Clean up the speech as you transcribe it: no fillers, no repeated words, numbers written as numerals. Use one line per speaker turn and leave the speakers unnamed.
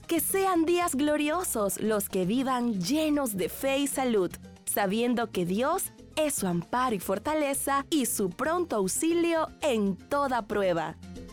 Que sean días gloriosos los que vivan llenos de fe y salud, sabiendo que Dios es su amparo y fortaleza y su pronto auxilio en toda prueba.